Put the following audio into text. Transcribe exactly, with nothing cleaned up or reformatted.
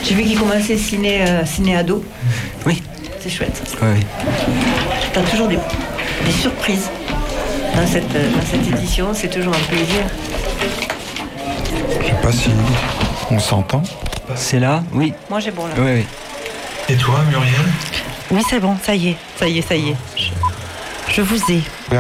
J'ai vu qu'il commençait ciné, euh, ciné ado. Oui. C'est chouette. Oui, oui. T'as toujours des, des surprises dans cette, dans cette édition. C'est toujours un plaisir. Je sais pas si on s'entend. C'est là? Oui. Moi, j'ai bon là. Oui, oui. Et toi, Muriel? Oui, c'est bon, ça y est, ça y est, ça y est. Je, je vous ai.